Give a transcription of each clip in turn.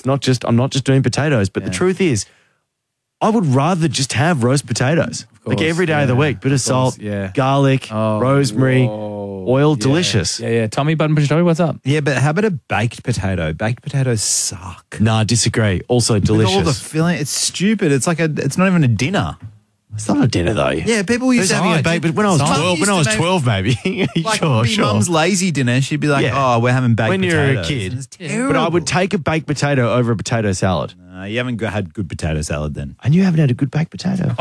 I'm not just doing potatoes. But the truth is, I would rather just have roast potatoes. Like every day of the week. Bit of salt, garlic, rosemary, oil, delicious. Yeah. Tommy Button Joey, what's up? Yeah, but how about a baked potato? Baked potatoes suck. Nah, disagree. Also delicious. With all the filling, it's stupid. It's not even a dinner. It's not a dinner though. Yeah, people used to having a baked, but when I was 12, maybe. Like sure. Mum's lazy dinner, she'd be like, "Oh, we're having baked potatoes." When you're a kid, it's terrible. But I would take a baked potato over a potato salad. You haven't had good potato salad then. And you haven't had a good baked potato.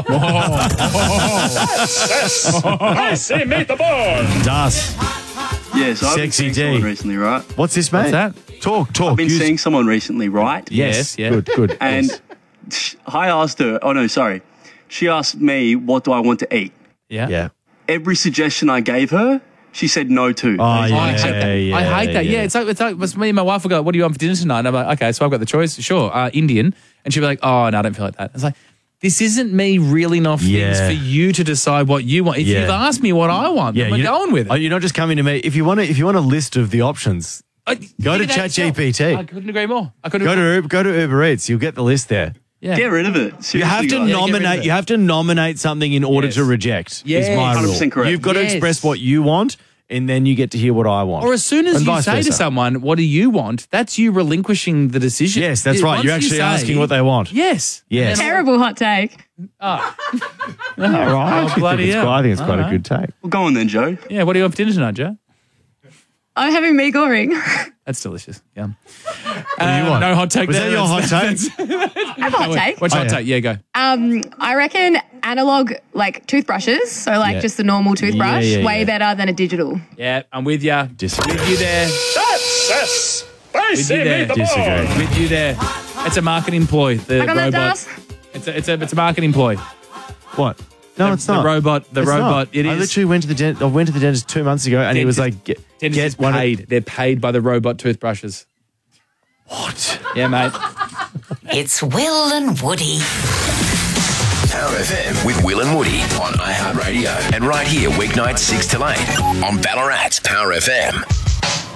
I say, meet the board. Das. Yes, I've been Sexy seeing D. someone recently, right? What's this, mate? What's that? Talk. I've been seeing someone recently, right? Yes. Yeah. Good. And I asked her, she asked me, what do I want to eat? Yeah. Every suggestion I gave her, she said no to. Oh, yeah. I hate that. Yeah, it's like me and my wife will go, "What do you want for dinner tonight?" And I'm like, "Okay, so I've got the choice. Sure, Indian." And she'll be like, "Oh, no, I don't feel like that." It's like, this isn't me reeling off things for you to decide what you want. If you've asked me what I want, then we're going with it. You're not just coming to me. If you want a list of the options, go to ChatGPT. I couldn't agree more. Go to Uber Eats. You'll get the list there. Yeah. Get rid of it. Seriously, You have to guys. nominate. You have to nominate something in order to reject. Yes. Is my rule. 100% correct. You've got to express what you want, and then you get to hear what I want. Or as soon as And you vice say to versa. someone, "What do you want?" That's you relinquishing the decision. Yes, that's right. Once You're you actually say- asking what they want. Yes. Yes. Terrible hot take. All right. Oh, bloody hell. I think it's quite a good take. Well, go on then, Joe. Yeah. What do you want for dinner tonight, Joe? I'm having mee goreng. That's delicious. Yeah. What do you want? No hot take. Was there. that your hot take? I have a hot take. What's your hot take? Yeah, go. I reckon analog toothbrushes, so just the normal toothbrush, way better than a digital. Yeah, I'm with you. Disagree. With you there. Success. I With say, you there. meet the Disagree. board. With you there. It's a marketing ploy. The Back on that, robot. Das? It's a marketing ploy. What? No, it's not. The robot. It's not. It is. I literally went to the dentist. I went to the dentist 2 months ago, and he was like, Dentists "Get one." paid. They're paid by the robot toothbrushes. What? Yeah, mate. It's Will and Woody. Power FM with Will and Woody on iHeartRadio. And right here, weeknights 6 till 8 on Ballarat's Power FM.